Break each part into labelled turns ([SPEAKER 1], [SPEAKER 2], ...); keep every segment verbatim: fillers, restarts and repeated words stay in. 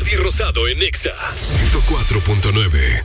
[SPEAKER 1] Jordi Rosado en Exa ciento cuatro punto nueve.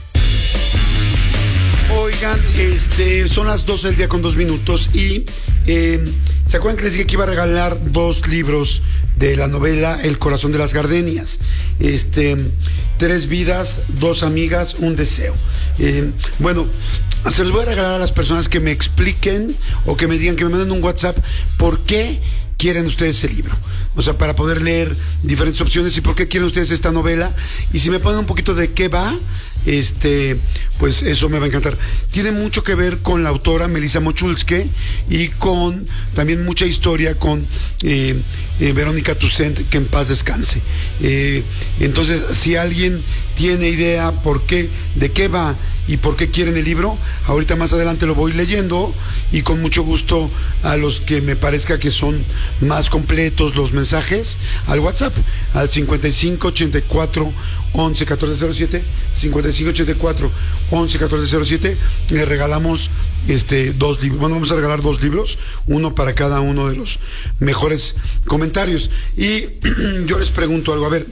[SPEAKER 2] Oigan, este, son las doce del día con dos minutos y eh, ¿se acuerdan que les dije que iba a regalar dos libros de la novela El corazón de las gardenias? Este, tres vidas, dos amigas, un deseo. Eh, bueno, se los voy a regalar a las personas que me expliquen o que me digan, que me manden un WhatsApp por qué quieren ustedes ese libro. O sea, para poder leer diferentes opciones y por qué quieren ustedes esta novela. Y si me ponen un poquito de qué va, este, pues eso me va a encantar. Tiene mucho que ver con la autora Melissa Mochulske y con también mucha historia con eh, eh, Verónica Toussaint, que en paz descanse. Eh, entonces, si alguien tiene idea por qué, de qué va y por qué quieren el libro, ahorita más adelante lo voy leyendo y con mucho gusto a los que me parezca que son más completos los mensajes al WhatsApp, al cincuenta y cinco ochenta y cuatro once catorce cero siete, cincuenta y cinco ochenta y cuatro once catorce cero siete, le regalamos este dos libros. Bueno, vamos a regalar dos libros, uno para cada uno de los mejores comentarios. Y yo les pregunto algo, a ver,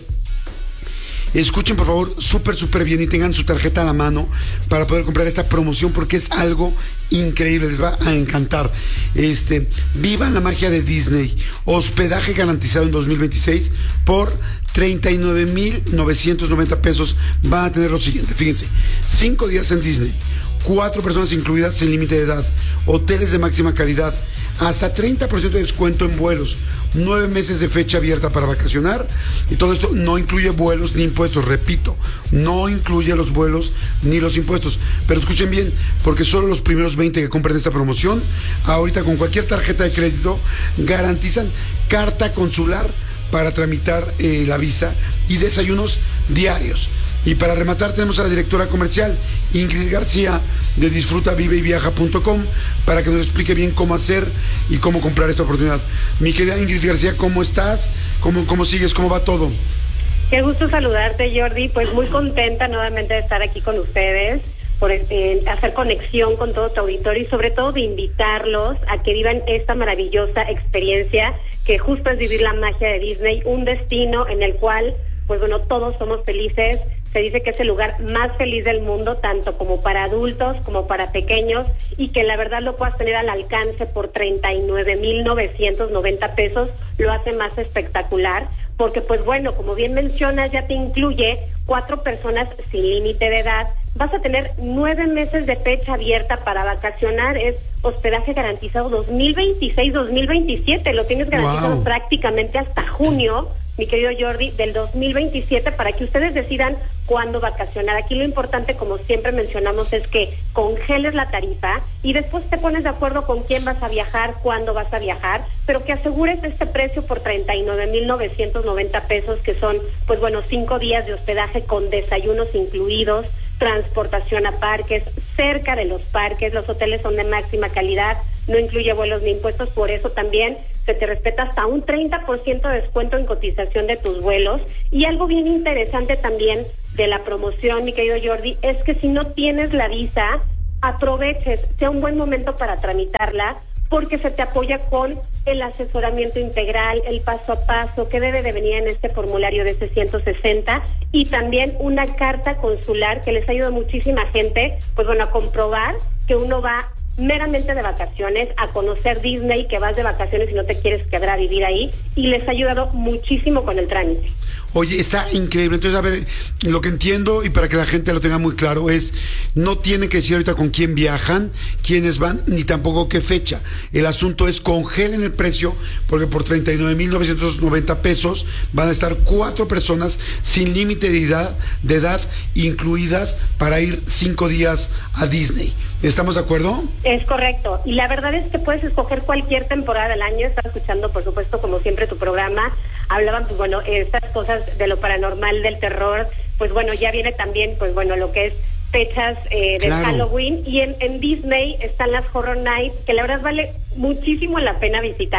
[SPEAKER 2] escuchen por favor súper súper bien y tengan su tarjeta a la mano para poder comprar esta promoción, porque es algo increíble, les va a encantar. Este, vivan la magia de Disney, hospedaje garantizado en dos mil veintiséis por treinta y nueve mil novecientos noventa pesos. Van a tener lo siguiente, fíjense: cinco días en Disney, cuatro personas incluidas sin límite de edad, hoteles de máxima calidad, hasta treinta por ciento de descuento en vuelos, nueve meses de fecha abierta para vacacionar, y todo esto no incluye vuelos ni impuestos. Repito, no incluye los vuelos ni los impuestos. Pero escuchen bien, porque solo los primeros veinte que compren esta promoción, ahorita con cualquier tarjeta de crédito, garantizan carta consular para tramitar eh, la visa y desayunos diarios. Y para rematar tenemos a la directora comercial Ingrid García de disfruta vive y viaja punto com para que nos explique bien cómo hacer y cómo comprar esta oportunidad. Mi querida Ingrid García, ¿cómo estás? ¿Cómo, cómo sigues? ¿Cómo va todo?
[SPEAKER 3] Qué gusto saludarte, Jordi. Pues muy contenta nuevamente de estar aquí con ustedes, por eh, hacer conexión con todo tu auditorio y sobre todo de invitarlos a que vivan esta maravillosa experiencia que justo es vivir la magia de Disney, un destino en el cual, pues bueno, todos somos felices. Se dice que es el lugar más feliz del mundo, tanto como para adultos como para pequeños, y que la verdad lo puedas tener al alcance por treinta y nueve mil novecientos noventa pesos, lo hace más espectacular, porque pues bueno, como bien mencionas, ya te incluye cuatro personas sin límite de edad, vas a tener nueve meses de fecha abierta para vacacionar, es hospedaje garantizado dos mil veintiséis dos mil veintisiete, lo tienes garantizado wow. prácticamente hasta junio, mi querido Jordi, del dos mil veintisiete, para que ustedes decidan cuándo vacacionar. Aquí lo importante, como siempre mencionamos, es que congeles la tarifa y después te pones de acuerdo con quién vas a viajar, cuándo vas a viajar, pero que asegures este precio por treinta y nueve mil novecientos noventa pesos, que son, pues bueno, cinco días de hospedaje con desayunos incluidos, transportación a parques, cerca de los parques, los hoteles son de máxima calidad, no incluye vuelos ni impuestos, por eso también se te respeta hasta un treinta por ciento de descuento en cotización de tus vuelos. Y algo bien interesante también de la promoción, mi querido Jordi, es que si no tienes la visa, aproveches, sea un buen momento para tramitarla, porque se te apoya con el asesoramiento integral, el paso a paso que debe de venir en este formulario de C ciento sesenta, y también una carta consular que les ayuda a muchísima gente, pues bueno, a comprobar que uno va meramente de vacaciones, a conocer Disney, que vas de vacaciones y no te quieres quedar a vivir ahí, y les ha ayudado muchísimo con el trámite.
[SPEAKER 2] Oye, está increíble. Entonces, a ver, lo que entiendo y para que la gente lo tenga muy claro es, no tienen que decir ahorita con quién viajan, quiénes van, ni tampoco qué fecha. El asunto es congelen el precio, porque por treinta y nueve mil novecientos noventa pesos van a estar cuatro personas sin límite de edad, de edad, incluidas para ir cinco días a Disney. ¿Estamos de acuerdo?
[SPEAKER 3] Es correcto. Y la verdad es que puedes escoger cualquier temporada del año. Estás escuchando, por supuesto, como siempre, tu programa. Hablaban, pues bueno, estas cosas de lo paranormal, del terror. Pues bueno, ya viene también, pues bueno, lo que es fechas eh, de claro. Halloween. Y en, en Disney están las Horror Nights, que la verdad vale muchísimo la pena visitar.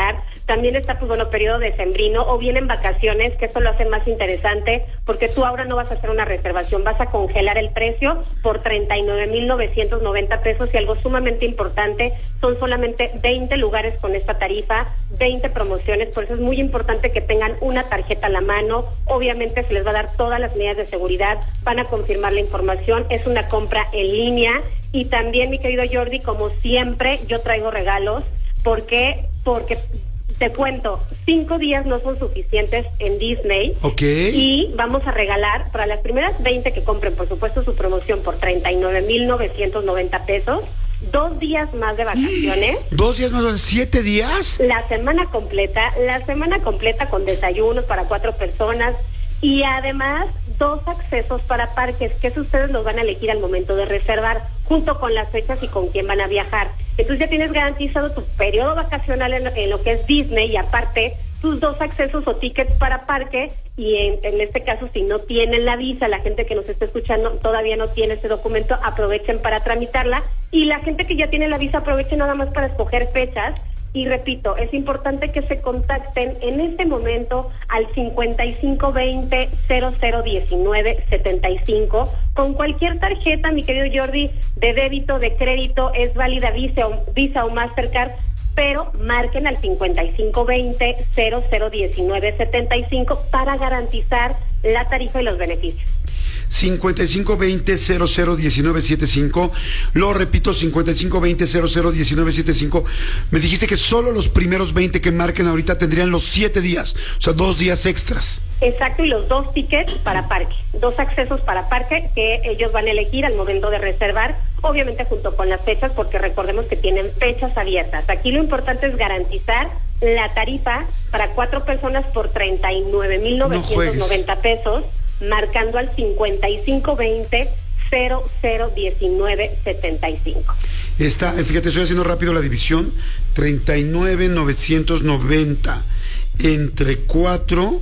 [SPEAKER 3] También está, pues bueno, periodo decembrino o vienen vacaciones, que esto lo hace más interesante, porque tú ahora no vas a hacer una reservación, vas a congelar el precio por treinta y nueve mil novecientos noventa pesos, y algo sumamente importante, son solamente veinte lugares con esta tarifa, veinte promociones, por eso es muy importante que tengan una tarjeta a la mano. Obviamente se les va a dar todas las medidas de seguridad, van a confirmar la información, es una compra en línea. Y también, mi querido Jordi, como siempre, yo traigo regalos. ¿Por qué? Porque te cuento, cinco días no son suficientes en Disney.
[SPEAKER 2] Ok.
[SPEAKER 3] Y vamos a regalar para las primeras veinte que compren, por supuesto, su promoción por treinta y nueve mil novecientos noventa pesos. Dos días más de vacaciones.
[SPEAKER 2] ¿Dos días más? ¿Siete días?
[SPEAKER 3] La semana completa, la semana completa con desayunos para cuatro personas. Y además, dos accesos para parques, que eso ustedes los van a elegir al momento de reservar, junto con las fechas y con quién van a viajar. Entonces ya tienes garantizado tu periodo vacacional en, en lo que es Disney, y aparte tus dos accesos o tickets para parque. Y en, en este caso, si no tienen la visa, la gente que nos está escuchando todavía no tiene ese documento, aprovechen para tramitarla. Y la gente que ya tiene la visa, aprovechen nada más para escoger fechas. Y repito, es importante que se contacten en este momento al cincuenta y cinco veinte cero cero diecinueve setenta y cinco con cualquier tarjeta, mi querido Jordi, de débito, de crédito, es válida Visa o, Visa o Mastercard, pero marquen al cincuenta y cinco veinte cero cero diecinueve setenta y cinco para garantizar la tarifa y los beneficios.
[SPEAKER 2] cincuenta y cinco veinte cero cero diecinueve setenta y cinco. Lo repito, cincuenta y cinco veinte cero cero diecinueve setenta y cinco. Me dijiste que solo los primeros veinte que marquen ahorita tendrían los siete días, o sea, dos días extras.
[SPEAKER 3] Exacto, y los dos tickets para parque, dos accesos para parque que ellos van a elegir al momento de reservar, obviamente junto con las fechas, porque recordemos que tienen fechas abiertas. Aquí lo importante es garantizar la tarifa para cuatro personas por treinta y nueve mil novecientos noventa pesos, marcando al cincuenta y cinco veinte cero cero diecinueve setenta y cinco.
[SPEAKER 2] Está, fíjate, estoy haciendo rápido la división. treinta y nueve mil novecientos noventa entre cuatro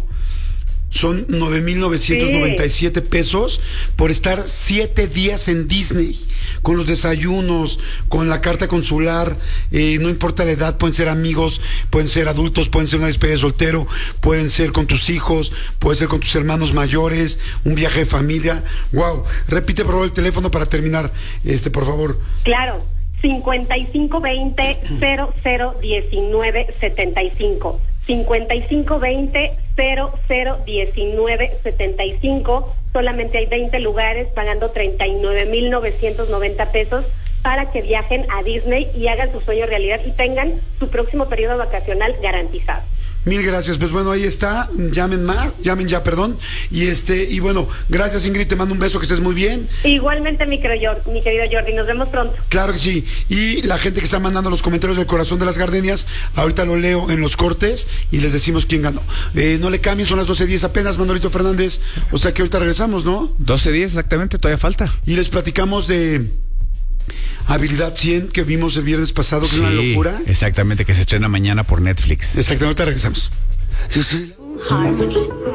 [SPEAKER 2] son nueve mil novecientos noventa y siete sí. pesos por estar siete días en Disney, con los desayunos, con la carta consular, eh, no importa la edad, pueden ser amigos, pueden ser adultos, pueden ser una despedida de soltero, pueden ser con tus hijos, pueden ser con tus hermanos mayores, un viaje de familia. Wow, repite por favor el teléfono para terminar, este, por favor.
[SPEAKER 3] Claro, cincuenta y cinco veinte cero cero diecinueve setenta y cinco. cincuenta y cinco veinte cero cero diecinueve setenta y cinco. Solamente hay veinte lugares, pagando treinta y nueve mil novecientos noventa pesos para que viajen a Disney y hagan su sueño realidad y tengan su próximo periodo vacacional garantizado.
[SPEAKER 2] Mil gracias, pues bueno, ahí está, llamen más, llamen ya, perdón, y este, y bueno, gracias Ingrid, te mando un beso, que estés muy bien.
[SPEAKER 3] Igualmente, mi querido, mi querido Jordi, nos vemos pronto.
[SPEAKER 2] Claro que sí, y la gente que está mandando los comentarios del corazón de las gardenias, ahorita lo leo en los cortes y les decimos quién ganó. Eh, no le cambien, son las doce diez apenas, Manolito Fernández, o sea que ahorita regresamos, ¿no?
[SPEAKER 4] doce diez exactamente, todavía falta.
[SPEAKER 2] Y les platicamos de Habilidad cien, que vimos el viernes pasado, que sí, es una locura.
[SPEAKER 4] Exactamente, que se estrena mañana por Netflix.
[SPEAKER 2] Exactamente, ahorita regresamos.
[SPEAKER 5] Harmony.